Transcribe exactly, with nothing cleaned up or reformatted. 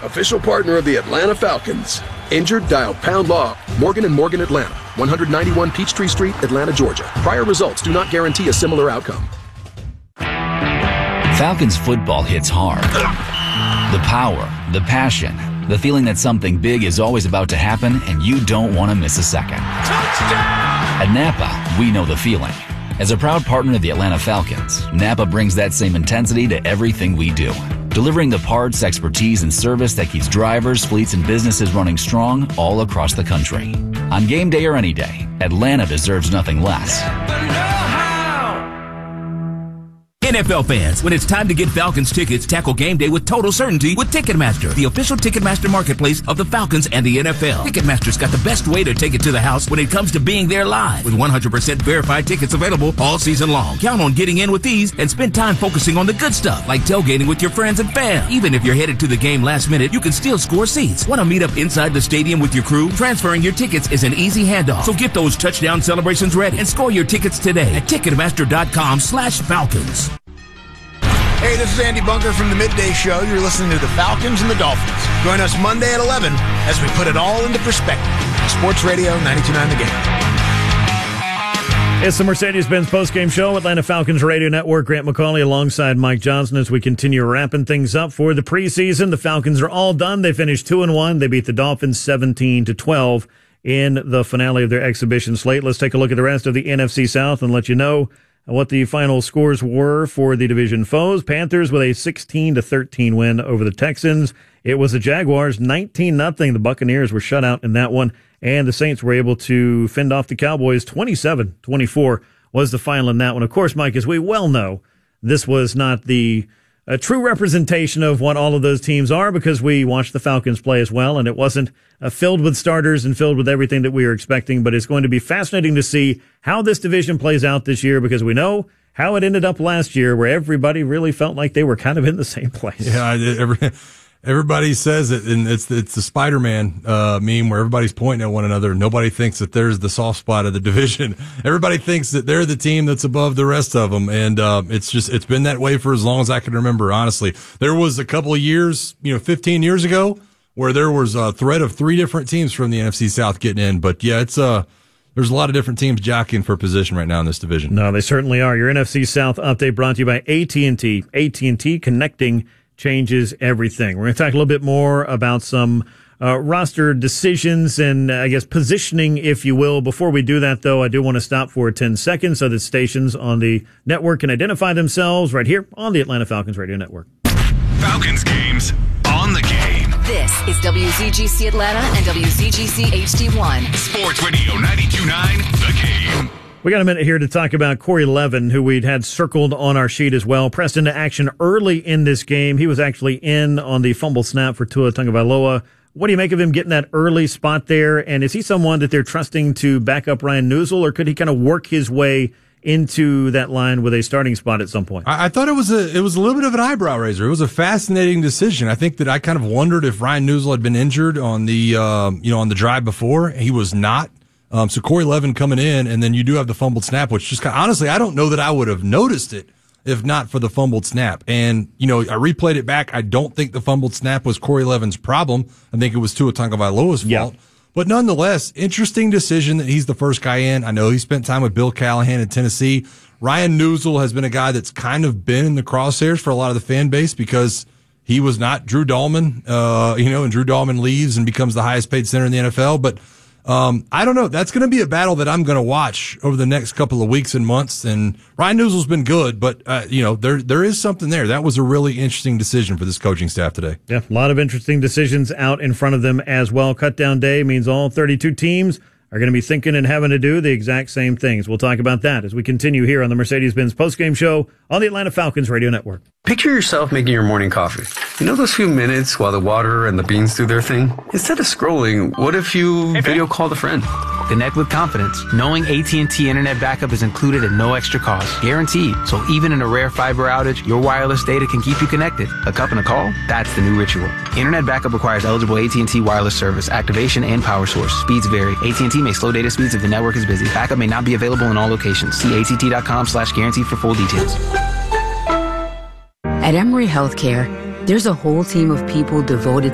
official partner of the Atlanta Falcons. Injured? Dial pound law. Morgan and Morgan Atlanta, one ninety-one Peachtree Street, Atlanta, Georgia. Prior results do not guarantee a similar outcome. Falcons football hits hard. The power, the passion, the feeling that something big is always about to happen and you don't want to miss a second. Touchdown! At Napa, we know the feeling. As a proud partner of the Atlanta Falcons, Napa brings that same intensity to everything we do, delivering the parts, expertise, and service that keeps drivers, fleets, and businesses running strong all across the country. On game day or any day, Atlanta deserves nothing less. N F L fans, when it's time to get Falcons tickets, tackle game day with total certainty with Ticketmaster, the official Ticketmaster marketplace of the Falcons and the N F L. Ticketmaster's got the best way to take it to the house when it comes to being there live, with one hundred percent verified tickets available all season long. Count on getting in with these and spend time focusing on the good stuff, like tailgating with your friends and fam. Even if you're headed to the game last minute, you can still score seats. Want to meet up inside the stadium with your crew? Transferring your tickets is an easy handoff. So get those touchdown celebrations ready and score your tickets today at Ticketmaster.com slash Falcons. Hey, this is Andy Bunker from the Midday Show. You're listening to the Falcons and the Dolphins. Join us Monday at eleven as we put it all into perspective. Sports Radio ninety-two point nine The Game. It's the Mercedes-Benz postgame show, Atlanta Falcons Radio Network. Grant McCauley alongside Mike Johnson as we continue wrapping things up for the preseason. The Falcons are all done. They finished two and one. They beat the Dolphins seventeen to twelve in the finale of their exhibition slate. Let's take a look at the rest of the N F C South and let you know what the final scores were for the division foes. Panthers with a sixteen to thirteen win over the Texans. It was the Jaguars nineteen nothing. The Buccaneers were shut out in that one, and the Saints were able to fend off the Cowboys. twenty-seven twenty-four was the final in that one. Of course, Mike, as we well know, this was not the a true representation of what all of those teams are, because we watched the Falcons play as well, and it wasn't uh, filled with starters and filled with everything that we were expecting. But it's going to be fascinating to see how this division plays out this year, because we know how it ended up last year, where everybody really felt like they were kind of in the same place. Yeah, every, everybody says it, and it's it's the Spider-Man uh, meme where everybody's pointing at one another. Nobody thinks that there's the soft spot of the division. Everybody thinks that they're the team that's above the rest of them, and uh, it's just it's been that way for as long as I can remember. Honestly, there was a couple of years, you know, fifteen years ago, where there was a threat of three different teams from the N F C South getting in. But yeah, it's uh there's a lot of different teams jockeying for position right now in this division. No, they certainly are. Your N F C South update brought to you by A T and T. A T and T, connecting changes everything. We're going to talk a little bit more about some uh, roster decisions and, uh, I guess, positioning, if you will. Before we do that, though, I do want to stop for ten seconds so that stations on the network can identify themselves right here on the Atlanta Falcons Radio Network. Falcons games on the game. This is W Z G C Atlanta and W Z G C H D one. Sports Radio ninety-two point nine The Game. We got a minute here to talk about Corey Levin, who we'd had circled on our sheet as well. Pressed into action early in this game. He was actually in on the fumble snap for Tua Tagovailoa. What do you make of him getting that early spot there? And is he someone that they're trusting to back up Ryan Neusel, or could he kind of work his way into that line with a starting spot at some point? I, I thought it was a it was a little bit of an eyebrow raiser. It was a fascinating decision. I think that I kind of wondered if Ryan Neusel had been injured on the uh, you know on the drive before. He was not. Um, so Corey Levin coming in, and then you do have the fumbled snap, which just kind of, honestly, I don't know that I would have noticed it if not for the fumbled snap. And, you know, I replayed it back. I don't think the fumbled snap was Corey Levin's problem. I think it was Tua Tagovailoa's fault. Yeah. But nonetheless, interesting decision that he's the first guy in. I know he spent time with Bill Callahan in Tennessee. Ryan Neusel has been a guy that's kind of been in the crosshairs for a lot of the fan base because he was not Drew Dahlman, uh, you know, and Drew Dahlman leaves and becomes the highest paid center in the N F L. But Um, I don't know. That's going to be a battle that I'm going to watch over the next couple of weeks and months. And Ryan Neusel's been good, but, uh, you know, there, there is something there. That was a really interesting decision for this coaching staff today. Yeah, a lot of interesting decisions out in front of them as well. Cut down day means all thirty-two teams are going to be thinking and having to do the exact same things. We'll talk about that as we continue here on the Mercedes-Benz postgame show on the Atlanta Falcons Radio Network. Picture yourself making your morning coffee. You know those few minutes while the water and the beans do their thing? Instead of scrolling, what if you hey, video called a friend? Connect with confidence, knowing A T and T Internet Backup is included at no extra cost. Guaranteed. So even in a rare fiber outage, your wireless data can keep you connected. A cup and a call? That's the new ritual. Internet Backup requires eligible A T and T wireless service, activation, and power source. Speeds vary. A T and T may slow data speeds if the network is busy. Backup may not be available in all locations. See A T T dot com slash guaranteed for full details. At Emory Healthcare, there's a whole team of people devoted